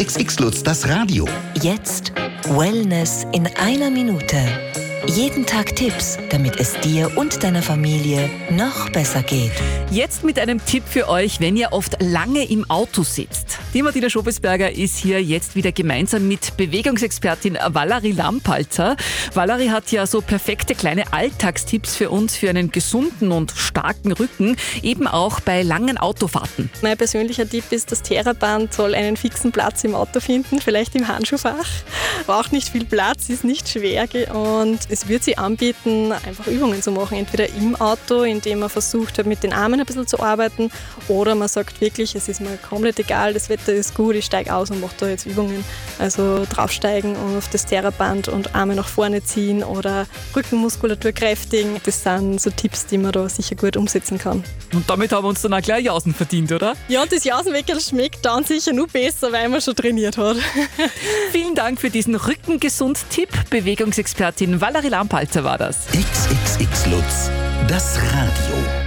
XXX Lutz, das Radio. Jetzt Wellness in einer Minute. Jeden Tag Tipps, damit es dir und deiner Familie noch besser geht. Jetzt mit einem Tipp für euch, wenn ihr oft lange im Auto sitzt. Die Martina Schobesberger ist hier jetzt wieder gemeinsam mit Bewegungsexpertin Valerie Lampalzer. Valerie hat ja so perfekte kleine Alltagstipps für uns für einen gesunden und starken Rücken, eben auch bei langen Autofahrten. Mein persönlicher Tipp ist, das Theraband soll einen fixen Platz im Auto finden, vielleicht im Handschuhfach. Braucht nicht viel Platz, ist nicht schwer und es wird sie anbieten, einfach Übungen zu machen, entweder im Auto, indem man versucht hat, mit den Armen ein bisschen zu arbeiten, oder man sagt wirklich, es ist mir komplett egal, das Wetter ist gut, ich steige aus und mache da jetzt Übungen. Also draufsteigen auf das Theraband und Arme nach vorne ziehen oder Rückenmuskulatur kräftigen. Das sind so Tipps, die man da sicher gut umsetzen kann. Und damit haben wir uns dann auch gleich Jausen verdient, oder? Ja, und das Jausenweckerl schmeckt dann sicher nur besser, weil man schon trainiert hat. Vielen Dank für diesen Rückengesund-Tipp. Bewegungsexpertin Valerie Lampalzer war das. XXX Lutz, das Radio.